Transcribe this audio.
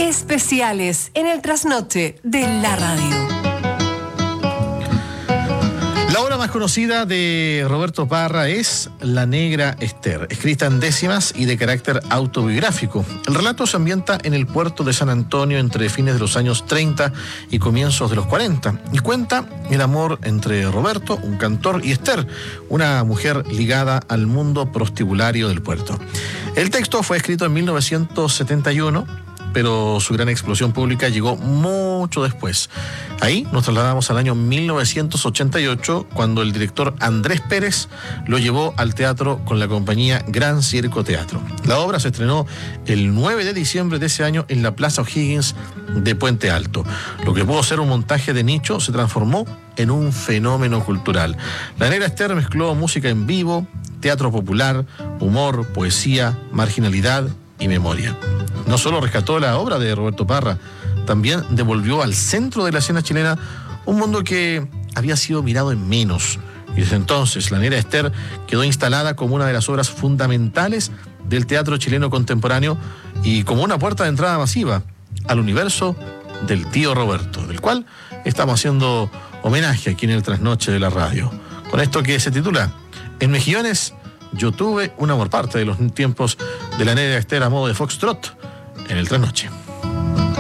Especiales en el trasnoche de la radio. La obra más conocida de Roberto Parra es La Negra Esther, escrita en décimas y de carácter autobiográfico. El relato se ambienta en el puerto de San Antonio entre fines de los años 30 y comienzos de los 40 y cuenta el amor entre Roberto, un cantor, y Esther, una mujer ligada al mundo prostibulario del puerto. El texto fue escrito en 1971, pero su gran explosión pública llegó mucho después. Ahí nos trasladamos al año 1988, cuando el director Andrés Pérez lo llevó al teatro con la compañía Gran Circo Teatro. La obra se estrenó el 9 de diciembre de ese año en la Plaza O'Higgins de Puente Alto. Lo que pudo ser un montaje de nicho se transformó en un fenómeno cultural. La Negra Esther mezcló música en vivo, teatro popular, humor, poesía, marginalidad y memoria. No solo rescató la obra de Roberto Parra, también devolvió al centro de la escena chilena un mundo que había sido mirado en menos. Y desde entonces, La Negra Esther quedó instalada como una de las obras fundamentales del teatro chileno contemporáneo y como una puerta de entrada masiva al universo del tío Roberto, del cual estamos haciendo homenaje aquí en el Trasnoche de la radio. Con esto que se titula En Mejillones, yo tuve un amor, parte de los tiempos de La Negra Esther a modo de foxtrot en el Trasnoche.